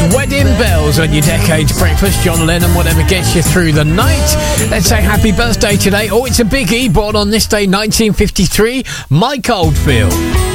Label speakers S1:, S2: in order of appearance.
S1: Wedding Bells on your Decades Breakfast. John Lennon, whatever gets you through the night. Let's say happy birthday today. Oh, it's a biggie. Born on this day, 1953, Mike Oldfield.